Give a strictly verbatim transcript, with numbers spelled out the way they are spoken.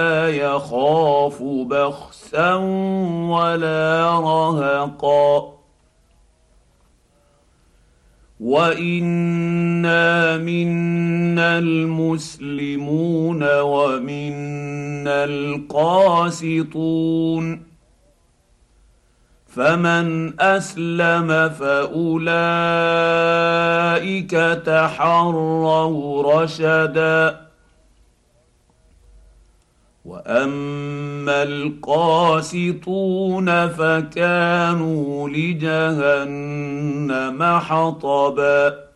يخاف بخسا ولا رهقا وانا منا المسلمون ومنا القاسطون فمن اسلم فاولئك تحروا رشدا واما القاسطون فكانوا لجهنم حطبا